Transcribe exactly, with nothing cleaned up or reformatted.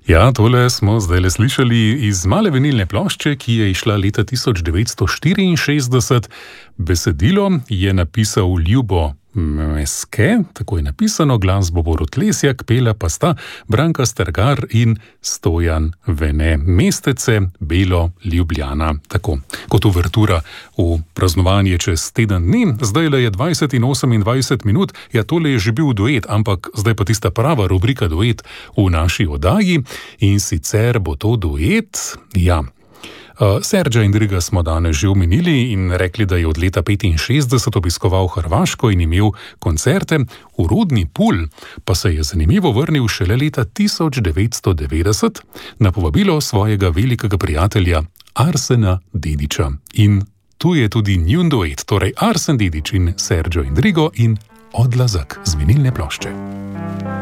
Ja, tole smo zdaj slišali iz male vinilne plošče, ki je izšla leta tisoč devetsto štiriinšestdeset. Besedilo je napisal Ljubo Meske, tako je napisano, glasbo Borut Lesjak, pela pa sta Branka Strgar in Stojan Vene. Mestece, Belo, Ljubljana. Tako kot uvertura v praznovanje čez teden dni. Zdaj je dvajset in osemindvajset minut, ja, tole je že bil duet, ampak zdaj pa tista prava rubrika duet v naši oddaji. In sicer bo to duet, ja, Uh, Serđa Indriga smo danes že omenili in rekli, da je od leta petinšestdeset obiskoval Hrvaško in imel koncerte. V rodni Pulj pa se je zanimivo vrnil šele leta tisoč devetsto devetdeset na povabilo svojega velikega prijatelja Arsena Dedića. In tu je tudi njun duet, torej Arsen Dedić in Serđo Indrigo in Odlazak z vinilne plošče.